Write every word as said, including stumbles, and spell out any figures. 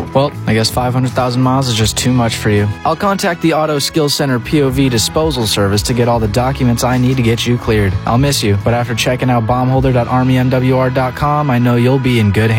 Well, I guess five hundred thousand miles is just too much for you. I'll contact the Auto Skills Center P O V disposal service to get all the documents I need to get you cleared. I'll miss you, but after checking out bomb holder dot army m w r dot com, I know you'll be in good hands.